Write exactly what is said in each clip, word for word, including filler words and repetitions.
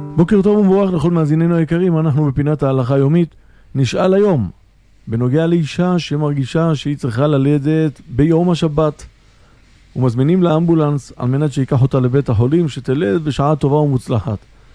בוקר טוב ומבורך לכל מאזיננו היקרים, אנחנו בפינת ההלכה היומית. נשאל היום בנוגע לאישה שמרגישה שהיא צריכה ללדת ביום השבת, ומזמינים לאמבולנס על מנת שיקח אותה לבית החולים שתלד בשעה טובה ומוצלחת,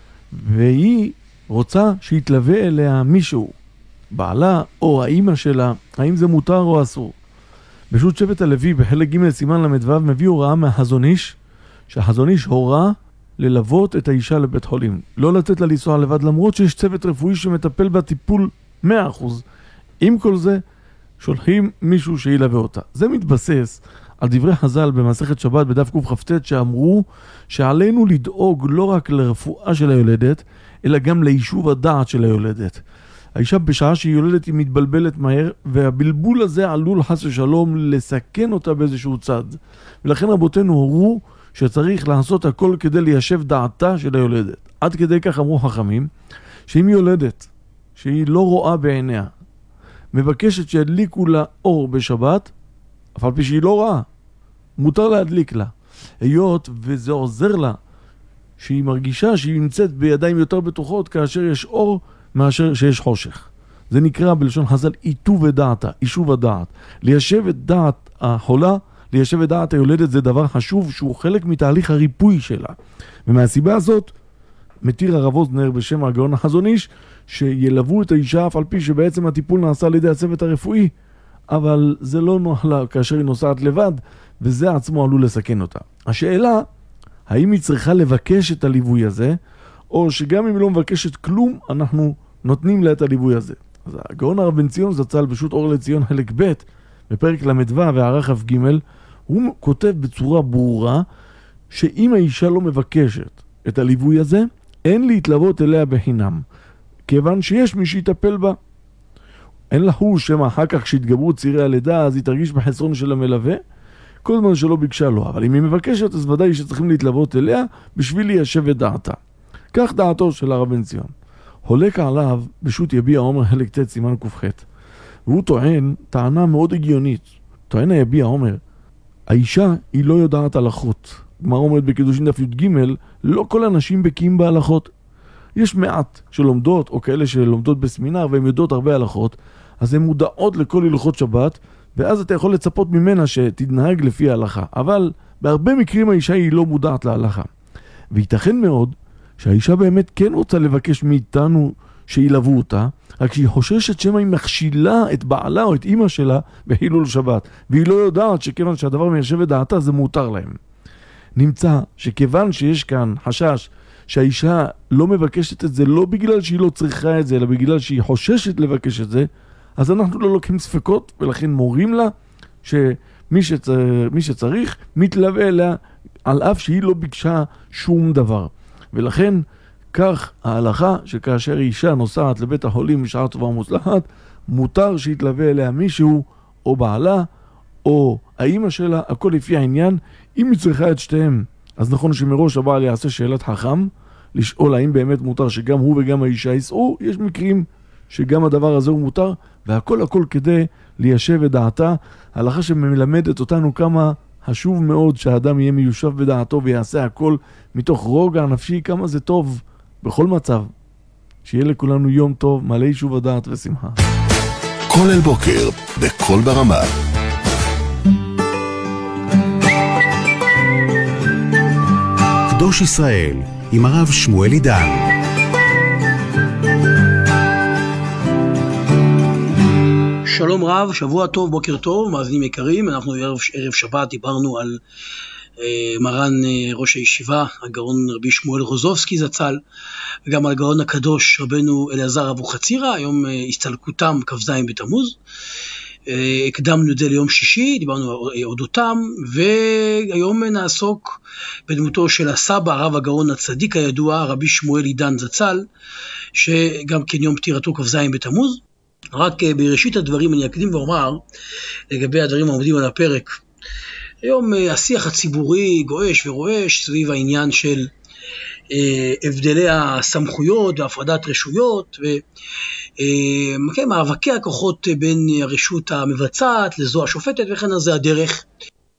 והיא רוצה שיתלווה אליה מישהו, בעלה או האמא שלה. האם זה מותר או אסור? בשו"ת שבט הלוי בחלק ג' סימן למדוו מביא הוראה מהחזון איש, שהחזון איש הורה ללוות את האישה לבית חולים, לא לתת לה לנסוע לבד, למרות שיש צוות רפואי שמטפל בטיפול מאה אחוז. עם כל זה שולחים מישהו שילווה אותה. זה מתבסס על דברי חז"ל במסכת שבת בדף קכ"ט, שאמרו שעלינו לדאוג לא רק לרפואה של היולדת, אלא גם ליישוב הדעת של היולדת. האישה בשעה שהיא יולדת היא מתבלבלת מהר, והבלבול הזה עלול חס ושלום לסכן אותה באיזשהו צד. ולכן רבותינו הורו שצריך לעשות הכל כדי ליישב דעתה של היולדת. עד כדי כך אמרו חכמים, שאם יולדת שהיא לא רואה בעיניה, מבקשת שידליקו לה אור בשבת, אף על פי שהיא לא רואה, מותר להדליק לה. היות וזה עוזר לה שהיא מרגישה שהיא נמצאת בידיים יותר בטוחות כאשר יש אור מאשר שיש חושך. זה נקרא בלשון חז"ל עיטוב דעתה, יישוב הדעת. ליישב את דעת החולה, ליישב את דעת היולדת, זה דבר חשוב שהוא חלק מתהליך הריפוי שלה. ומהסיבה הזאת מתיר הרב אוזנר בשם הגאון החזון איש שילוו את האישה אף על פי שבעצם הטיפול נעשה על ידי הצוות הרפואי, אבל זה לא נוח לה כאשר היא נוסעת לבד, וזה עצמו עלול לסכן אותה. השאלה, האם היא צריכה לבקש את הליווי הזה, או שגם אם היא לא מבקשת כלום, אנחנו נותנים לה את הליווי הזה. אז הגאון הרב בן ציון זצ"ל בשו"ת אור לציון חלק ב' בפרק למדו והערך כ"ג, הוא כותב בצורה ברורה שאם האישה לא מבקשת את הליווי הזה, אין להתלוות אליה בחינם, כיוון שיש מי שיטפל בה. אין לה הוא שמה אחר כך כשהתגברו צירי הלידה אז היא תרגיש בחסרון של המלווה, כל זמן שלא ביקשה לו. אבל אם היא מבקשת אז ודאי שצריכים להתלוות אליה בשביל ליישב את דעתה. כך דעתו של הרב בן ציון. הולק עליו בשו"ת יביע עומר חלק ט' סימן קכ"ח, והוא טוען טענה מאוד הגיונית. טוען היביע עומר, האישה היא לא יודעת הלכות. גמרא אומרת בקידושין דף י"ג, לא כל הנשים בקיאים בהלכות. יש מעט שלומדות או כאלה שלומדות בסמינר והן יודעות הרבה הלכות, אז הן מודעות לכל הלכות שבת, ואז אתה יכול לצפות ממנה שתתנהג לפי ההלכה. אבל בהרבה מקרים האישה היא לא מודעת להלכה. וייתכן מאוד שהאישה באמת כן רוצה לבקש מאיתנו שילוו אותה, רק שהיא חוששת שמה היא מכשילה את בעלה או את אמא שלה בחילול שבת, והיא לא יודעת שכיוון שהדבר מיישב את דעתה זה מותר להם. נמצא שכיוון שיש כאן חשש שהאישה לא מבקשת את זה לא בגלל שהיא לא צריכה את זה, אלא בגלל שהיא חוששת לבקש את זה, אז אנחנו לא לוקחים ספקות, ולכן מורים לה שמי שצר... מי שצריך מתלווה אליה על אף שהיא לא ביקשה שום דבר. ולכן כך ההלכה שכאשר אישה נוסעת לבית החולים בשעה טובה ומוצלחת, מותר שיתלווה אליה מישהו או בעלה או האמא שלה, הכל לפי העניין. אם היא צריכה את שתיהם, אז נכון שמראש הבעל יעשה שאלת חכם, לשאול האם באמת מותר שגם הוא וגם האישה ייסעו. יש מקרים שגם הדבר הזה הוא מותר, והכל הכל כדי ליישב את דעתה. ההלכה שמלמדת אותנו כמה חשוב מאוד שהאדם יהיה מיושב בדעתו ויעשה הכל מתוך רוגע נפשי, כמה זה טוב בכל מצב. שיהיה לכולנו יום טוב, מלא יישוב הדעת ושמחה. כל אל בוקר, בכל ברמה. קדוש ישראל, עם הרב שמואל עידן. שלום רב, שבוע טוב, בוקר טוב, מאזינים יקרים. אנחנו ערב, ערב שבת דיברנו על אה, מרן אה, ראש הישיבה, הגאון רבי שמואל רוזובסקי זצ"ל, וגם על הגאון הקדוש רבנו אלעזר אבוחצירא, היום אה, הסתלקותם כ"ז בתמוז. אה, הקדמנו את זה ליום שישי, דיברנו על אודותם, והיום נעסוק בדמותו של הסבא, הרב הגאון הצדיק הידוע, רבי שמואל עידן זצ"ל, שגם כן יום פטירתו כ"ז בתמוז. רק בראשית הדברים אני אקדים ואומר לגבי הדברים העומדים על הפרק. היום השיח הציבורי גועש ורועש סביב העניין של אה, הבדלי הסמכויות והפרדת רשויות ומאבקי אה, הכוחות בין הרשות המבצעת לזו השופטת, וכן על זה הדרך.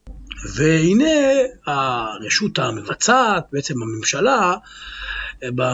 והנה הרשות המבצעת, בעצם הממשלה,